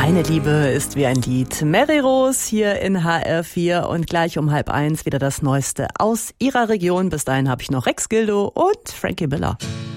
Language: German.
Eine Liebe ist wie ein Lied. Mary Rose hier in HR4 und gleich um 12:30 wieder das Neueste aus ihrer Region. Bis dahin habe ich noch Rex Gildo und Frankie Miller.